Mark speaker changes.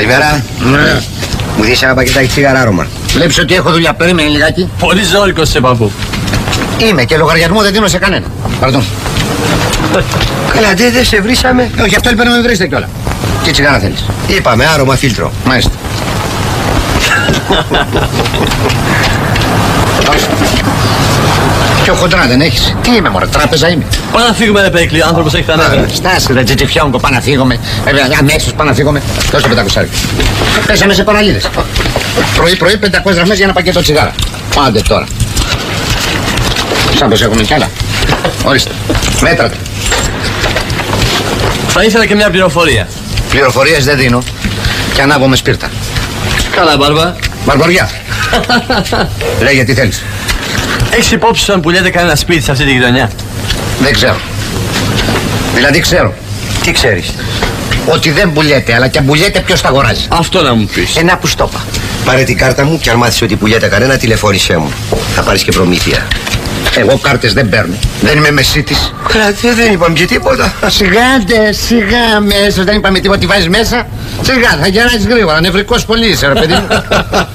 Speaker 1: Καλημέρα.
Speaker 2: Ναι.
Speaker 1: Μου δεις ένα πακετάκι τσιγάρα άρωμα.
Speaker 2: Βλέπεις ότι έχω δουλειά. Περίμενε λιγάκι.
Speaker 3: Πολύ ζώρικος σε παππού.
Speaker 2: Είμαι και λογαριασμό δεν δίνω σε κανένα. Παρδόν.
Speaker 1: Καλά, δεν σε βρήσαμε.
Speaker 2: Όχι, αυτό ελπίζω να με βρίσετε κιόλα. Τι τσιγάρα θέλεις?
Speaker 1: Είπαμε άρωμα φίλτρο.
Speaker 2: Μάλιστα. Πιο χοντρά δεν έχεις? Τι είμαι μωρέ, τράπεζα είμαι.
Speaker 3: Πάμε να φύγουμε ρε Περικλή, άνθρωπος έχει τα νεύρα.
Speaker 2: Στάσε ρε τζιτζιφιόγκο, πάω να φύγουμε. Αμέσως πάω να φύγουμε. Δώσε 500 άρικες. Πέσαμε σε παραλίδες. Πρωί 500 δραχμές για ένα πακέτο τσιγάρα. Πάντε τώρα. Σαν πως έχουμε κι άλλα. Ορίστε. Μέτρατε.
Speaker 3: Θα ήθελα και μια πληροφορία.
Speaker 2: Πληροφορίες δεν δίνω. Και ανάβω με σπίρτα.
Speaker 3: Καλά Μπάρμπα.
Speaker 2: Μπαρμποριά. Λέγε τι θέλεις.
Speaker 3: Έχεις υπόψη σου αν πουλιέται κανένα σπίτι σε αυτή τη γειτονιά?
Speaker 2: Δεν ξέρω. Δηλαδή ξέρω.
Speaker 1: Τι ξέρεις?
Speaker 2: Ότι δεν πουλιέται, αλλά και αν πουλιέται ποιος τα αγοράζει.
Speaker 3: Αυτό να μου πεις.
Speaker 2: Ένα που στο είπα.
Speaker 1: Πάρε την κάρτα μου και αν μάθεις ότι πουλιέται κανένα, τηλεφώνησέ μου. Θα πάρεις και προμήθεια.
Speaker 2: Εγώ κάρτες δεν παίρνω. Δεν είμαι μεσίτης.
Speaker 1: Καλά, δεν είπαμε και τίποτα.
Speaker 2: Σιγάντε, σιγά μέσα. Δεν είπαμε τίποτα. Τι βάζεις μέσα. Σιγά, θα γεράσεις γρήγορα. Νευρικός πολύ είσαι, ρε παιδί μου.